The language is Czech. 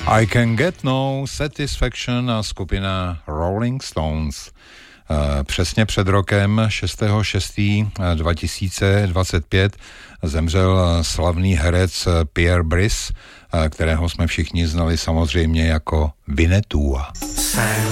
I Can Get No Satisfaction a skupina Rolling Stones. Přesně před rokem 6.6.2025 zemřel slavný herec Pierre Brice, kterého jsme všichni znali samozřejmě jako Winnetua.